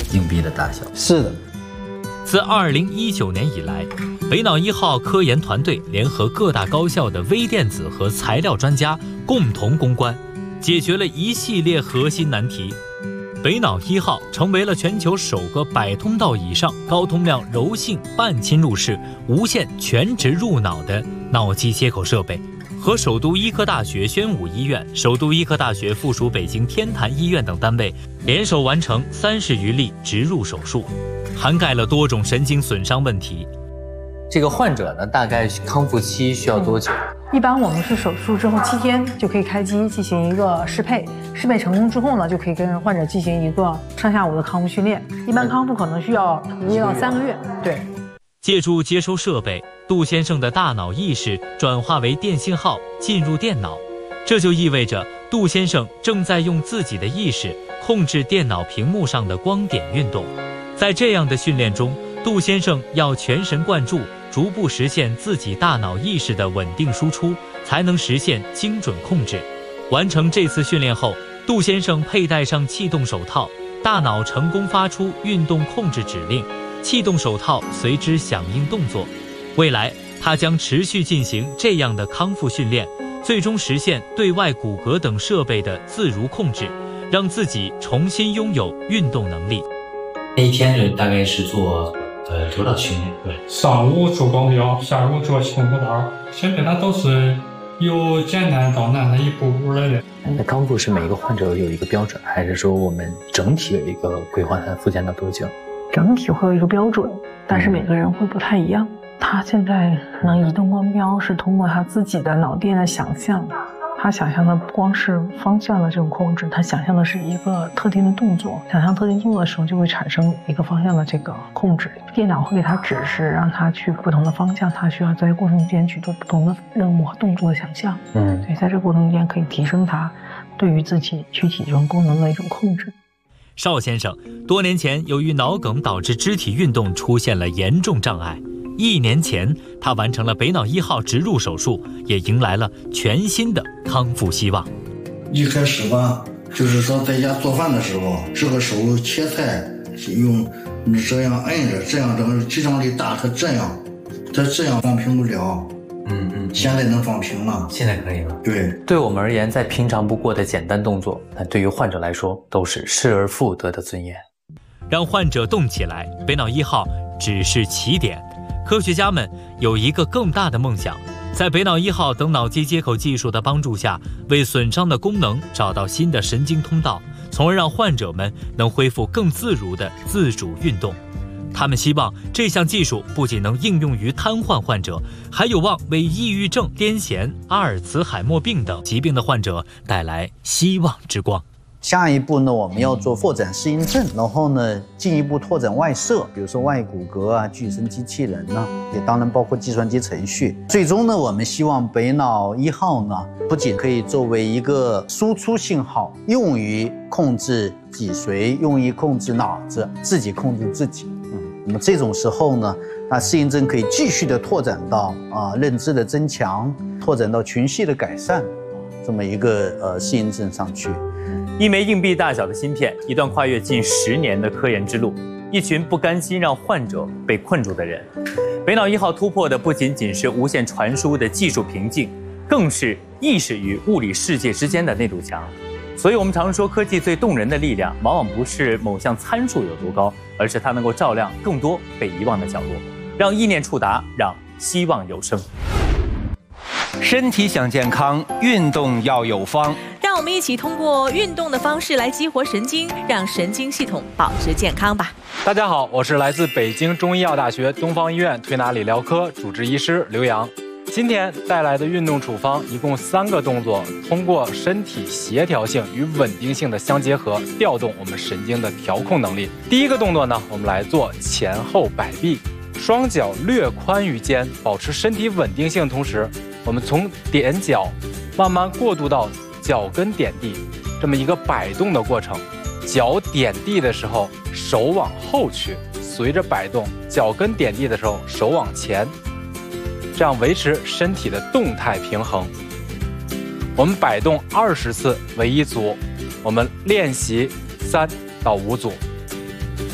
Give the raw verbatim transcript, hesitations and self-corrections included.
硬币的大小。 是的。 自二零一九年以来，北脑一号科研团队联合各大高校的微电子和材料专家共同攻关，解决了一系列核心难题。北脑一号成为了全球首个百通道以上高通量柔性半侵入式无线全直入脑的脑机接口设备，和首都医科大学宣武医院、首都医科大学附属北京天坛医院等单位联手完成三十余例植入手术，涵盖了多种神经损伤问题。 这个患者呢，大概康复期需要多久？ 一般我们是手术之后七天就可以开机进行一个适配，适配成功之后呢，就可以跟患者进行一个上下午的康复训练。一般康复可能需要一到三个月。对。 借助接收设备，杜先生的大脑意识转化为电信号进入电脑，这就意味着杜先生正在用自己的意识控制电脑屏幕上的光点运动。在这样的训练中，杜先生要全神贯注，逐步实现自己大脑意识的稳定输出，才能实现精准控制。完成这次训练后，杜先生佩戴上气动手套，大脑成功发出运动控制指令，气动手套随之响应动作。未来他将持续进行这样的康复训练，最终实现对外骨骼等设备的自如控制，让自己重新拥有运动能力。 那一天就大概是做呃多少训练？对， 上午做光标，下午做气动手套，现在它都是由简单到难的一步步来的。 那康复是每一个患者有一个标准，还是说我们整体有一个规划？它复健到多久？ 整体会有一个标准，但是每个人会不太一样。他现在能移动光标是通过他自己的脑电的想象，他想象的不光是方向的这种控制，他想象的是一个特定的动作，想象特定动作的时候就会产生一个方向的这个控制。电脑会给他指示，让他去不同的方向，他需要在过程间去做不同的任务和动作的想象。嗯，所以在这个过程间可以提升他对于自己躯体这种功能的一种控制。 邵先生多年前由于脑梗导致肢体运动出现了严重障碍，一年前他完成了北脑一号植入手术，也迎来了全新的康复希望。 一开始吧，就是说在家做饭的时候，这个手切菜用这样摁着，这样整个击掌力大，他这样他这样放平不了。嗯嗯，现在能放平了， 现在可以了。 对， 对我们而言，再平常不过的简单动作，但对于患者来说，都是失而复得的尊严。 让患者动起来，北脑一号只是起点。科学家们有一个更大的梦想，在北脑一号等脑机接口技术的帮助下，为损伤的功能找到新的神经通道，从而让患者们能恢复更自如的自主运动。他们希望这项技术不仅能应用于瘫痪患者，还有望为抑郁症、癫痫、阿尔茨海默病等疾病的患者带来希望之光。 下一步呢，我们要做拓展适应症，然后呢，进一步拓展外设，比如说外骨骼啊、具身机器人呢，也当然包括计算机程序。最终呢，我们希望北脑一号呢，不仅可以作为一个输出信号，用于控制脊髓，用于控制脑子，自己控制自己。嗯，那么这种时候呢，那适应症可以继续的拓展到啊、呃、认知的增强，拓展到群系的改善，这么一个呃适应症上去。 一枚硬币大小的芯片，一段跨越近十年的科研之路，一群不甘心让患者被困住的人。北脑一号突破的不仅仅是无线传输的技术瓶颈，更是意识与物理世界之间的那堵墙。所以我们常说，科技最动人的力量，往往不是某项参数有多高，而是它能够照亮更多被遗忘的角落，让意念触达，让希望有声。 身体想健康，运动要有方。 让我们一起通过运动的方式来激活神经，让神经系统保持健康吧。 大家好，我是来自北京中医药大学东方医院推拿理疗科主治医师刘洋。今天带来的运动处方一共三个动作，通过身体协调性与稳定性的相结合，调动我们神经的调控能力。第一个动作呢，我们来做前后摆臂，双脚略宽于肩，保持身体稳定性，同时我们从点脚慢慢过渡到脚跟点地，这么一个摆动的过程。脚点地的时候，手往后去，随着摆动，脚跟点地的时候，手往前，这样维持身体的动态平衡。我们摆动二十次为一组，我们练习三到五组。